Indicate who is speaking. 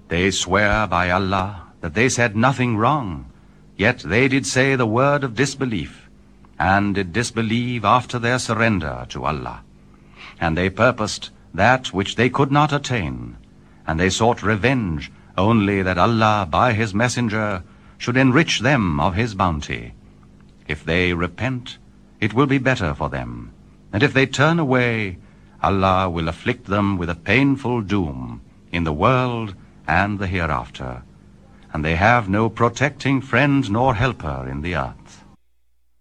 Speaker 1: They swear by Allah that they said nothing wrong, yet they did say the word of disbelief, and did disbelieve after their surrender to Allah. And they purposed that which they could not attain, and they sought revenge only that Allah by His Messenger should enrich them of His bounty. If they repent, it will be better for them, and if they turn away, Allah will afflict them with a painful doom in the world and the hereafter, and they have no protecting friend nor helper in the earth.